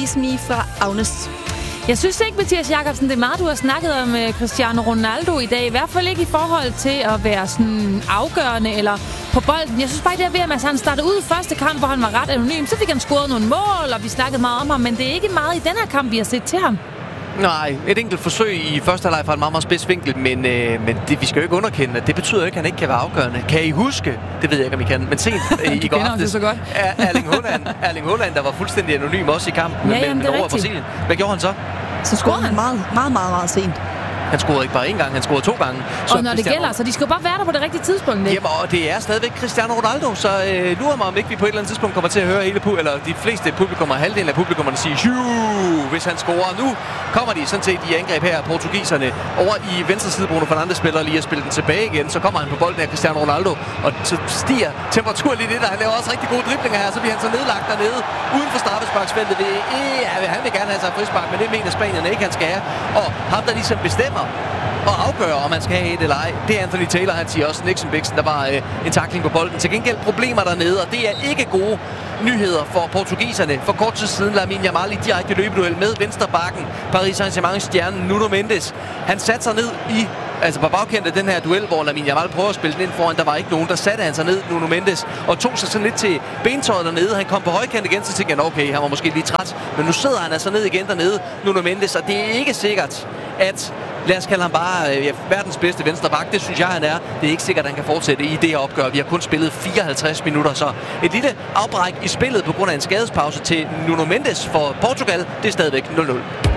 Please Me fra Agnes. Jeg synes ikke, Mathias Jakobsen, det er meget, du har snakket om Cristiano Ronaldo i dag. I hvert fald ikke i forhold til at være sådan afgørende eller på bolden. Jeg synes bare, det er ved, at han startede ud i første kamp, hvor han var ret anonym. Så fik han scoret nogle mål, og vi snakkede meget om ham. Men det er ikke meget i den her kamp, vi har set til ham. Nej, et enkelt forsøg i første halvleg fra en meget, meget spids vinkel, men det, vi skal jo ikke underkende, at det betyder ikke, at han ikke kan være afgørende. Kan I huske, det ved jeg ikke, om I kan, men sent i går aftes, så godt. Erling Haaland, der var fuldstændig anonym også i kampen mellem Norge og Brasilien. Hvad gjorde han så? Så scorede han meget sent. Han scorede ikke bare én gang, han scorede 2 gange. Så og når det gælder, så de skal jo bare være der på det rigtige tidspunkt, ikke? Jamen, og det er stadigvæk Cristiano Ronaldo, så lurer mig, om ikke vi på et eller andet tidspunkt kommer til at høre hele eller de fleste publikummer, halvdelen af publikummerne sige, hvis han scorer. Nu kommer de sådan set i angreb her, portugiserne, over i venstre side. Bruno Fernandes spiller lige at spille den tilbage igen. Så kommer han på bolden af Cristiano Ronaldo, og så stiger temperaturen lidt lidt, og han laver også rigtig gode driblinger her, så bliver han så nedlagt dernede, uden for straffesparksfeltet. Han vil gerne have sig frispark, men det mener spanierne ikke, han skal have. Og ham, der ligesom bestemmer og afgøre, om man skal have et eller ej. Det er Anthony Taylor, han siger også Nixon Bixen, der var en tackling på bolden. Til gengæld problemer dernede, og det er ikke gode nyheder for portugiserne. For kort tid siden Lamine Yamal i direkte løbeduel med venstrebacken Paris Saint-Germain stjernen Nuno Mendes. Han satte sig ned på bagkendt af den her duel, hvor Lamine Yamal prøver at spille den ind foran. Der var ikke nogen, der satte han sig ned, Nuno Mendes, og tog sig sådan lidt til bentøjet dernede. Han kom på højkant igen, så tænkte han, okay, han var måske lige træt. Men nu sidder han altså ned igen dernede, Nuno Mendes, og det er ikke sikkert, at lad os kalde ham bare verdens bedste venstreback. Det synes jeg, han er. Det er ikke sikkert, at han kan fortsætte i det her opgør. Vi har kun spillet 54 minutter, så et lille afbræk i spillet på grund af en skadespause til Nuno Mendes for Portugal. Det er stadigvæk 0-0.